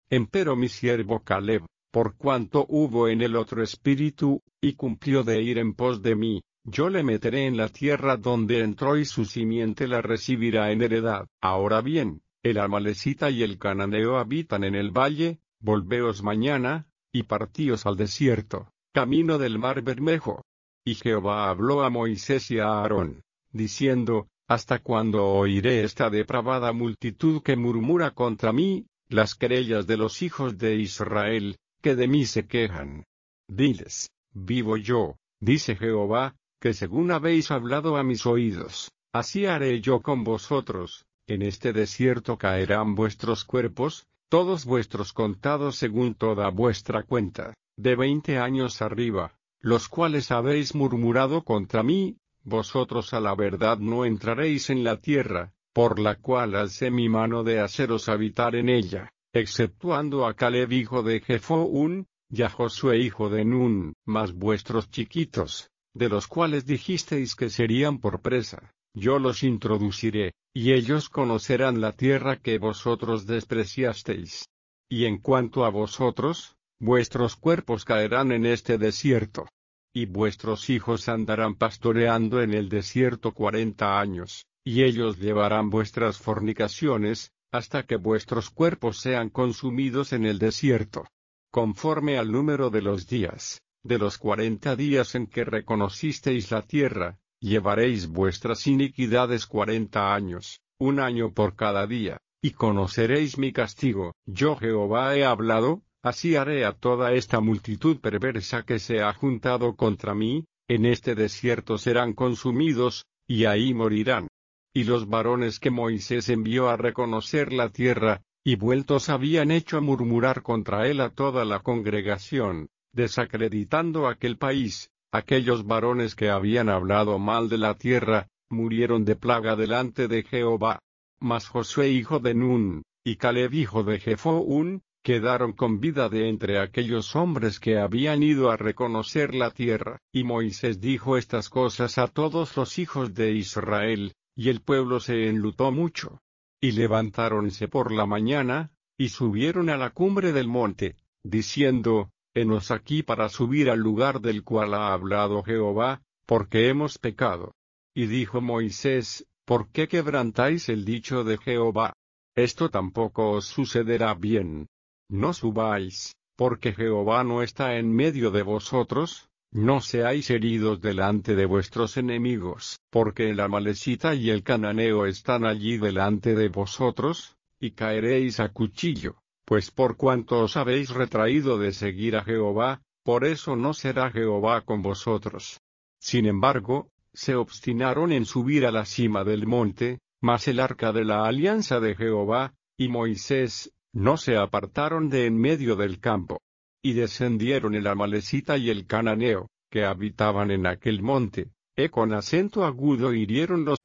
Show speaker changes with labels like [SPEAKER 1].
[SPEAKER 1] Empero mi siervo Caleb, por cuanto hubo en él otro espíritu, y cumplió de ir en pos de mí, yo le meteré en la tierra donde entró y su simiente la recibirá en heredad. Ahora bien, el amalecita y el cananeo habitan en el valle, volveos mañana, y partíos al desierto, camino del mar Bermejo. Y Jehová habló a Moisés y a Aarón, diciendo, ¿hasta cuándo oiré esta depravada multitud que murmura contra mí, las querellas de los hijos de Israel, que de mí se quejan? Diles, vivo yo, dice Jehová, que según habéis hablado a mis oídos, así haré yo con vosotros. En este desierto caerán vuestros cuerpos, todos vuestros contados según toda vuestra cuenta, de 20 años arriba, los cuales habéis murmurado contra mí. Vosotros a la verdad no entraréis en la tierra, por la cual alcé mi mano de haceros habitar en ella, exceptuando a Caleb hijo de Jefoún, y a Josué hijo de Nun, mas vuestros chiquitos, de los cuales dijisteis que serían por presa, yo los introduciré, y ellos conocerán la tierra que vosotros despreciasteis. Y en cuanto a vosotros, vuestros cuerpos caerán en este desierto. Y vuestros hijos andarán pastoreando en el desierto 40 años, y ellos llevarán vuestras fornicaciones, hasta que vuestros cuerpos sean consumidos en el desierto. Conforme al número de los días, de los 40 días en que reconocisteis la tierra, llevaréis vuestras iniquidades 40 años, 1 año por cada día, y conoceréis mi castigo. Yo Jehová he hablado. Así haré a toda esta multitud perversa que se ha juntado contra mí, en este desierto serán consumidos, y ahí morirán. Y los varones que Moisés envió a reconocer la tierra, y vueltos habían hecho murmurar contra él a toda la congregación, desacreditando aquel país, aquellos varones que habían hablado mal de la tierra, murieron de plaga delante de Jehová. Mas Josué hijo de Nun, y Caleb hijo de Jefoún, quedaron con vida de entre aquellos hombres que habían ido a reconocer la tierra. Y Moisés dijo estas cosas a todos los hijos de Israel, y el pueblo se enlutó mucho. Y levantáronse por la mañana, y subieron a la cumbre del monte, diciendo, Henos aquí para subir al lugar del cual ha hablado Jehová, porque hemos pecado. Y dijo Moisés, ¿por qué quebrantáis el dicho de Jehová? Esto tampoco os sucederá bien. No subáis, porque Jehová no está en medio de vosotros, no seáis heridos delante de vuestros enemigos, porque el amalecita y el cananeo están allí delante de vosotros, y caeréis a cuchillo, pues por cuanto os habéis retraído de seguir a Jehová, por eso no será Jehová con vosotros. Sin embargo, se obstinaron en subir a la cima del monte, mas el arca de la alianza de Jehová, y Moisés, no se apartaron de en medio del campo. Y descendieron el amalecita y el cananeo, que habitaban en aquel monte, con acento agudo hirieron los